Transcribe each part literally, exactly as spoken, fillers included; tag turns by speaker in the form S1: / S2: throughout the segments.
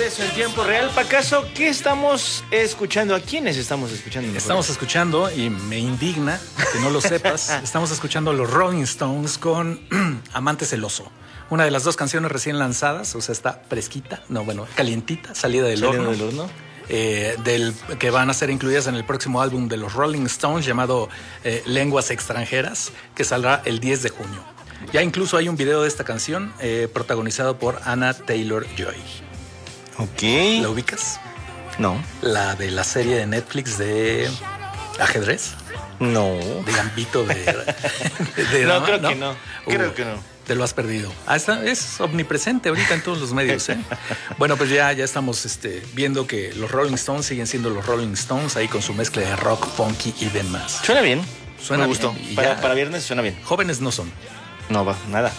S1: regreso en tiempo real. Pacaso, ¿qué estamos escuchando? ¿A quiénes estamos escuchando?
S2: Estamos escuchando, y me indigna que no lo sepas, estamos escuchando a los Rolling Stones con Amante Celoso. Una de las dos canciones recién lanzadas, o sea, está fresquita, no, bueno, calientita, salida del
S1: ¿Salida
S2: horno.
S1: del horno?
S2: Eh, del, que van a ser incluidas en el próximo álbum de los Rolling Stones llamado eh, Lenguas Extranjeras, que saldrá el diez de junio. Ya incluso hay un video de esta canción eh, protagonizado por Anna Taylor-Joy.
S1: Ok.
S2: ¿La ubicas?
S1: No.
S2: La de la serie de Netflix de ajedrez.
S1: No.
S2: De Gambito de... de, de
S1: no,
S2: dama,
S1: creo
S2: ¿no?
S1: que no. Creo
S2: Uh,
S1: que no.
S2: Te lo has perdido. Ah, está, es omnipresente ahorita en todos los medios, ¿eh? Bueno, pues ya, ya estamos este, viendo que los Rolling Stones siguen siendo los Rolling Stones ahí con su mezcla de rock, funky y demás.
S1: Suena bien.
S2: Suena
S1: Me gustó.
S2: bien,
S1: Para,
S2: ya.
S1: para viernes suena bien.
S2: Jóvenes no son.
S1: No va, nada.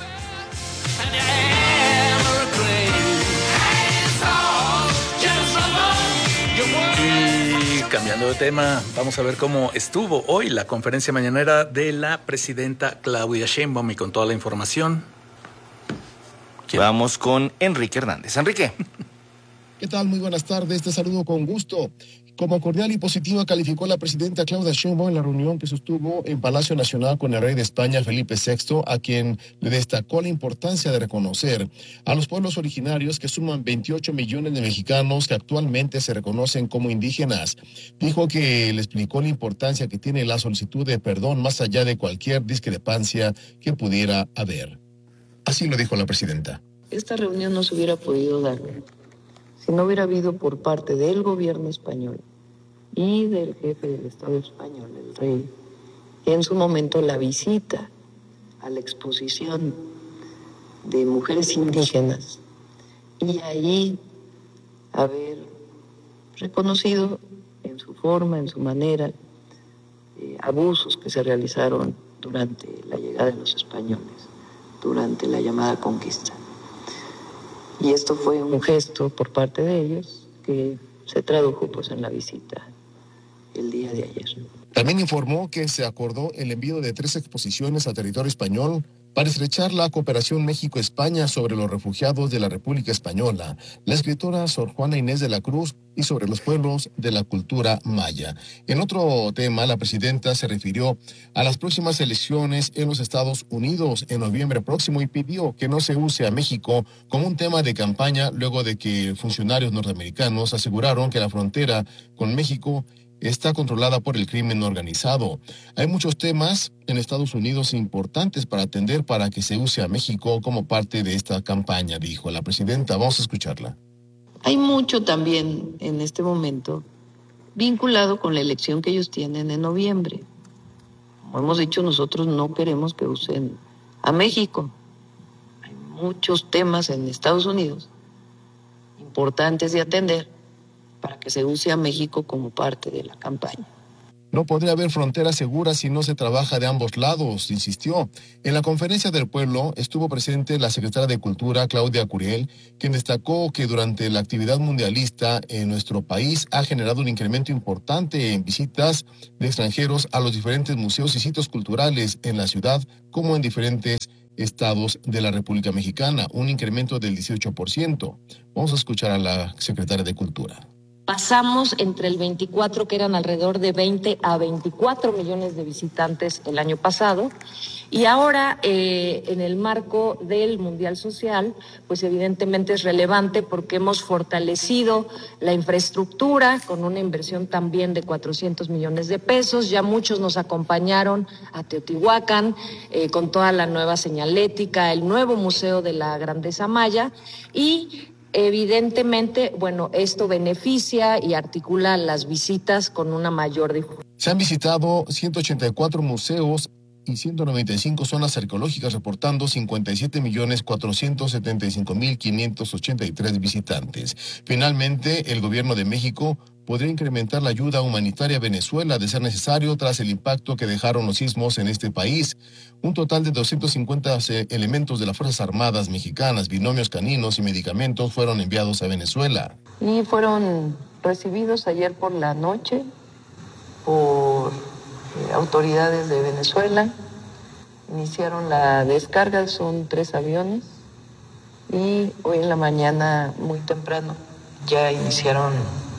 S2: Y cambiando de tema, vamos a ver cómo estuvo hoy la conferencia mañanera de la presidenta Claudia Sheinbaum, y con toda la información. ¿Quién?
S1: Vamos con Enrique Hernández. Enrique.
S3: ¿Qué tal? Muy buenas tardes, te saludo con gusto. Como cordial y positiva calificó la presidenta Claudia Sheinbaum en la reunión que sostuvo en Palacio Nacional con el rey de España, Felipe sexto, a quien le destacó la importancia de reconocer a los pueblos originarios, que suman veintiocho millones de mexicanos que actualmente se reconocen como indígenas. Dijo que le explicó la importancia que tiene la solicitud de perdón más allá de cualquier discrepancia que pudiera haber. Así lo dijo la presidenta.
S4: Esta reunión no se hubiera podido dar si no hubiera habido por parte del gobierno español y del jefe del Estado español, el rey, en su momento la visita a la exposición de mujeres indígenas, y allí haber reconocido en su forma, en su manera, eh, abusos que se realizaron durante la llegada de los españoles, durante la llamada conquista. Y esto fue un gesto por parte de ellos que se tradujo pues en la visita el día de ayer.
S3: También informó que se acordó el envío de tres exposiciones a territorio español para estrechar la cooperación México-España sobre los refugiados de la República Española, la escritora Sor Juana Inés de la Cruz, y sobre los pueblos de la cultura maya. En otro tema, la presidenta se refirió a las próximas elecciones en los Estados Unidos en noviembre próximo y pidió que no se use a México como un tema de campaña, luego de que funcionarios norteamericanos aseguraron que la frontera con México está controlada por el crimen organizado. Hay muchos temas en Estados Unidos importantes para atender para que se use a México como parte de esta campaña, dijo la presidenta. Vamos a escucharla.
S4: Hay mucho también en este momento vinculado con la elección que ellos tienen en noviembre. Como hemos dicho, nosotros no queremos que usen a México. Hay muchos temas en Estados Unidos importantes de atender para que se use a México como parte de la campaña.
S3: No podría haber fronteras seguras si no se trabaja de ambos lados, insistió. En la conferencia del pueblo estuvo presente la secretaria de Cultura, Claudia Curiel, quien destacó que durante la actividad mundialista en nuestro país ha generado un incremento importante en visitas de extranjeros a los diferentes museos y sitios culturales en la ciudad, como en diferentes estados de la República Mexicana, un incremento del dieciocho por ciento. Vamos a escuchar a la secretaria de Cultura.
S5: Pasamos entre el veinticuatro, que eran alrededor de veinte a veinticuatro millones de visitantes el año pasado, y ahora eh, en el marco del Mundial Social, pues evidentemente es relevante porque hemos fortalecido la infraestructura con una inversión también de cuatrocientos millones de pesos. Ya muchos nos acompañaron a Teotihuacán eh, con toda la nueva señalética, el nuevo Museo de la Grandeza Maya, y evidentemente, bueno, esto beneficia y articula las visitas con una mayor difusión.
S3: Se han visitado ciento ochenta y cuatro museos y ciento noventa y cinco zonas arqueológicas, reportando cincuenta y siete millones cuatrocientos setenta y cinco mil quinientos ochenta y tres visitantes. Finalmente, el gobierno de México podría incrementar la ayuda humanitaria a Venezuela de ser necesario tras el impacto que dejaron los sismos en este país. Un total de doscientos cincuenta elementos de las Fuerzas Armadas mexicanas, binomios caninos y medicamentos fueron enviados a Venezuela.
S4: Y fueron recibidos ayer por la noche por eh, autoridades de Venezuela. Iniciaron la descarga, son tres aviones Y hoy en la mañana, muy temprano, ya iniciaron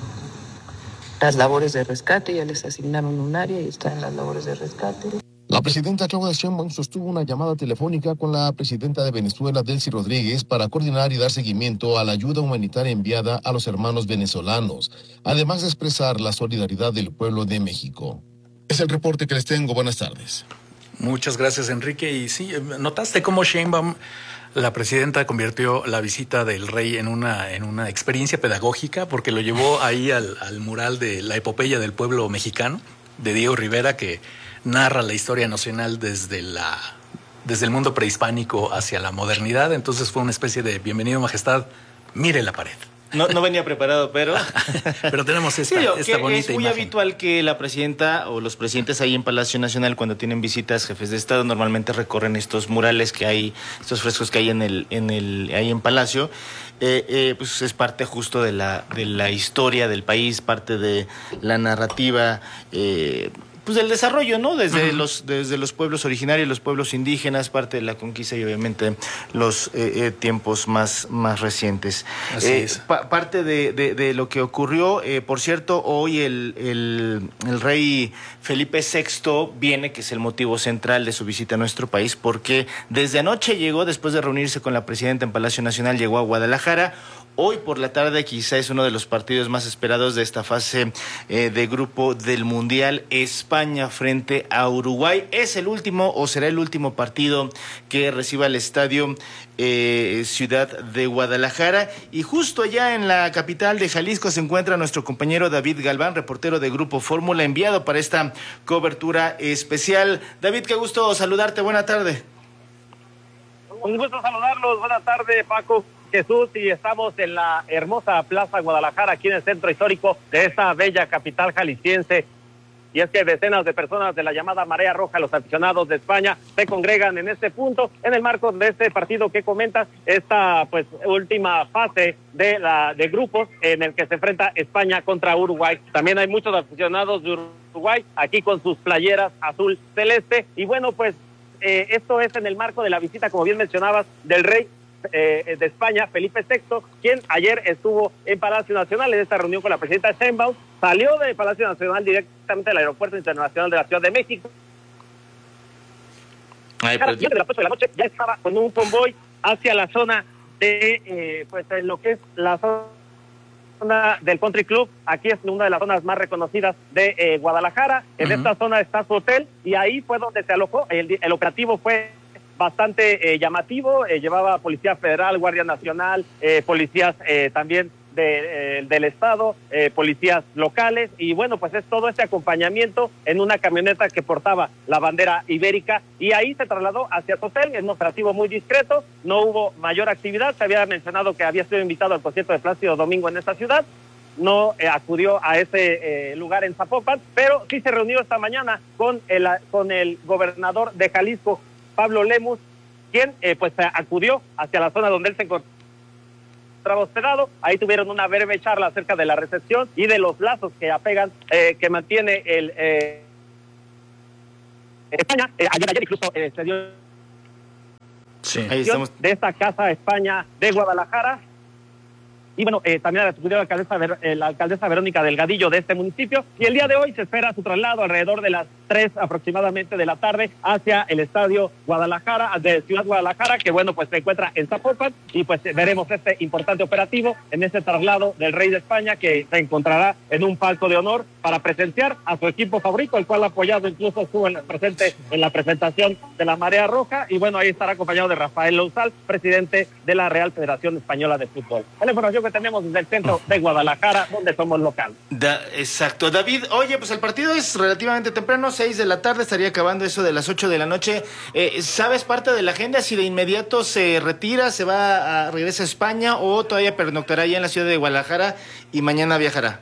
S4: las labores de rescate, ya les asignaron un área y están en las labores de rescate.
S3: La presidenta Claudia Sheinbaum sostuvo una llamada telefónica con la presidenta de Venezuela, Delcy Rodríguez, para coordinar y dar seguimiento a la ayuda humanitaria enviada a los hermanos venezolanos, además de expresar la solidaridad del pueblo de México. Es el reporte que les tengo. Buenas tardes.
S2: Muchas gracias, Enrique. Y sí, ¿notaste cómo Sheinbaum, la presidenta, convirtió la visita del rey en una, en una experiencia pedagógica? Porque lo llevó ahí al, al mural de la epopeya del pueblo mexicano, de Diego Rivera, que narra la historia nacional desde la desde el mundo prehispánico hacia la modernidad. Entonces fue una especie de bienvenido, majestad, mire la pared.
S1: No, no venía preparado, pero...
S2: pero tenemos esta,
S1: sí,
S2: esta bonita
S1: es muy
S2: imagen.
S1: habitual que la presidenta o los presidentes ahí en Palacio Nacional, cuando tienen visitas, jefes de Estado, normalmente recorren estos murales que hay, estos frescos que hay en el, en el, ahí en Palacio. Eh, eh, pues es parte justo de la, de la historia del país, parte de la narrativa, eh, pues del desarrollo, ¿no? Desde uh-huh. los desde los pueblos originarios, los pueblos indígenas, parte de la conquista y obviamente los eh, eh, tiempos más, más recientes.
S2: Así
S1: eh,
S2: es.
S1: Pa- parte de, de, de lo que ocurrió, eh, por cierto, hoy el, el, el rey Felipe sexto viene, que es el motivo central de su visita a nuestro país, porque desde anoche llegó, después de reunirse con la presidenta en Palacio Nacional, llegó a Guadalajara. Hoy por la tarde quizá es uno de los partidos más esperados de esta fase eh, de grupo del Mundial. España frente a Uruguay. Es el último o será el último partido que reciba el estadio eh, Ciudad de Guadalajara. Y justo allá en la capital de Jalisco se encuentra nuestro compañero David Galván, reportero de Grupo Fórmula, enviado para esta cobertura especial. David, qué gusto saludarte. Buena tarde.
S6: Un gusto saludarlos. Buena tarde, Paco, Jesús, y estamos en la hermosa Plaza Guadalajara, aquí en el centro histórico de esta bella capital jalisciense. Y es que decenas de personas de la llamada Marea Roja, los aficionados de España, se congregan en este punto, en el marco de este partido que comentas, esta pues última fase de la de grupos en el que se enfrenta España contra Uruguay. También hay muchos aficionados de Uruguay aquí con sus playeras azul celeste. Y bueno, pues eh, esto es en el marco de la visita, como bien mencionabas, del rey Eh, de España, Felipe sexto, quien ayer estuvo en Palacio Nacional en esta reunión con la presidenta Sheinbaum. Salió del Palacio Nacional directamente al Aeropuerto Internacional de la Ciudad de México.
S1: Ay,
S6: a las siete de las ocho de la noche ya estaba con un convoy hacia la zona de eh, pues en lo que es la zona del Country Club. Aquí es una de las zonas más reconocidas de eh, Guadalajara. En uh-huh. esta zona está su hotel y ahí fue donde se alojó. El, el operativo fue bastante eh, llamativo, eh, llevaba Policía Federal, Guardia Nacional, eh, policías eh, también de, eh, del Estado, eh, policías locales, y bueno, pues es todo este acompañamiento en una camioneta que portaba la bandera ibérica, y ahí se trasladó hacia su hotel. En un operativo muy discreto, no hubo mayor actividad. Se había mencionado que había sido invitado al concierto de Plácido Domingo en esta ciudad, no eh, acudió a ese eh, lugar en Zapopan, pero sí se reunió esta mañana con el, con el gobernador de Jalisco, Pablo Lemus, quien eh, pues acudió hacia la zona donde él se encontraba hospedado. Ahí tuvieron una breve charla acerca de la recepción y de los lazos que apegan, eh, que mantiene el eh, España. Eh, ayer, ayer incluso eh, se dio
S1: sí, ahí estamos.
S6: De esta Casa España de Guadalajara. Y bueno, eh, también acudió la alcaldesa, eh, la alcaldesa Verónica Delgadillo de este municipio, y el día de hoy se espera su traslado alrededor de las tres aproximadamente de la tarde hacia el estadio Guadalajara, de Ciudad Guadalajara, que bueno, pues se encuentra en Zapopan, y pues veremos este importante operativo en este traslado del rey de España, que se encontrará en un palco de honor para presenciar a su equipo favorito, el cual ha apoyado, incluso estuvo en, presente en la presentación de la Marea Roja, y bueno, ahí estará acompañado de Rafael Lousal, presidente de la Real Federación Española de Fútbol. Es la información que tenemos desde el centro de Guadalajara, donde somos local.
S1: Da, exacto. David, oye, pues el partido es relativamente temprano, seis de la tarde, estaría acabando eso de las ocho de la noche. Eh, ¿Sabes parte de la agenda si de inmediato se retira, se va a regresa a España o todavía pernoctará allá en la ciudad de Guadalajara y mañana viajará?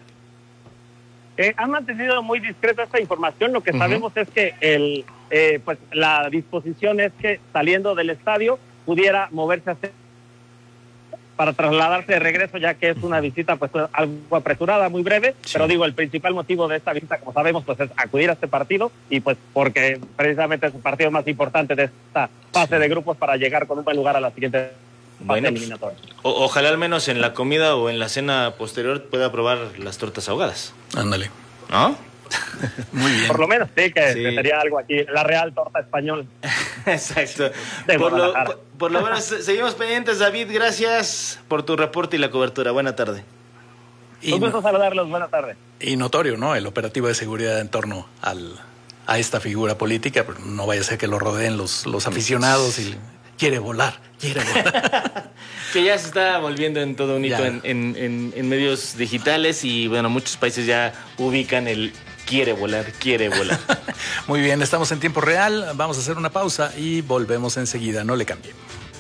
S6: Eh, han mantenido muy discreta esta información. Lo que uh-huh. sabemos es que el eh, pues la disposición es que saliendo del estadio pudiera moverse hacia para trasladarse de regreso, ya que es una visita pues algo apresurada, muy breve, sí. Pero digo, el principal motivo de esta visita, como sabemos, pues es acudir a este partido, y pues porque precisamente es el partido más importante de esta fase sí. de grupos para llegar con un buen lugar a la siguiente
S1: Bueno, pues,
S6: eliminatorio.
S1: o- ojalá al menos en la comida o en la cena posterior pueda probar las tortas ahogadas,
S2: Ándale.
S1: ¿no?
S2: Muy bien.
S6: Por lo menos, sí, que,
S1: Sí.
S6: que sería algo aquí, la real torta española.
S1: Exacto.
S6: De
S1: Por lo,
S6: Guadalajara.
S1: por, por lo menos se- seguimos pendientes, David. Gracias por tu reporte y la cobertura. Buena tarde.
S2: Y,
S6: Un gusto saludarlos, buenas tardes.
S2: y notorio, ¿no? El operativo de seguridad en torno al, a esta figura política, pero no vaya a ser que lo rodeen los, los aficionados y quiere volar, quiere volar.
S1: Que ya se está volviendo en todo un hito
S2: Ya.
S1: en, en- en- en medios digitales y bueno, muchos países ya ubican el quiere volar, quiere volar.
S2: Muy bien, estamos en tiempo real, vamos a hacer una pausa y volvemos enseguida, no le cambien.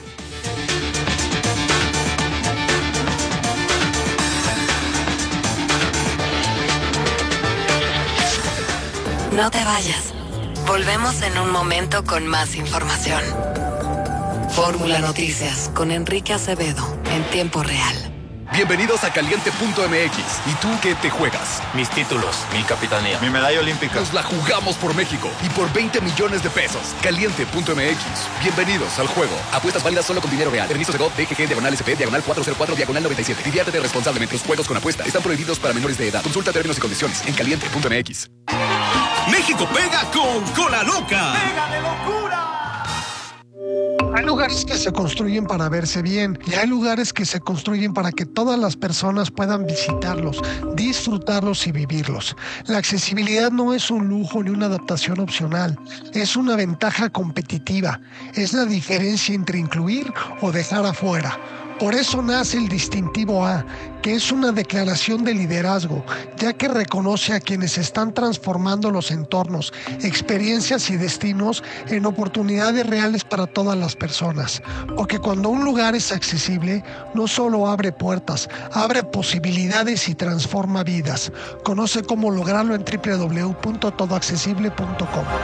S7: No te vayas. Volvemos en un momento con más información. Fórmula Noticias con Enrique Acevedo en tiempo real.
S8: Bienvenidos a Caliente punto M X. ¿Y tú qué te juegas?
S9: Mis títulos, mi capitanía.
S8: Mi medalla olímpica. Nos la jugamos por México y por veinte millones de pesos. Caliente punto M X. Bienvenidos al juego. Apuestas válidas solo con dinero real. Permiso de G O T G G diagonal S P diagonal cuatro cero cuatro diagonal noventa y siete. Diviértete responsablemente. Los juegos con apuesta están prohibidos para menores de edad. Consulta términos y condiciones en Caliente punto M X.
S10: México pega con Cola Loca.
S11: Hay lugares que se construyen para verse bien y hay lugares que se construyen para que todas las personas puedan visitarlos, disfrutarlos y vivirlos. La accesibilidad no es un lujo ni una adaptación opcional, es una ventaja competitiva, es la diferencia entre incluir o dejar afuera. Por eso nace el distintivo A, que es una declaración de liderazgo, ya que reconoce a quienes están transformando los entornos, experiencias y destinos en oportunidades reales para todas las personas. Porque cuando un lugar es accesible, no solo abre puertas, abre posibilidades y transforma vidas. Conoce cómo lograrlo en doble u doble u doble u punto todo accesible punto com.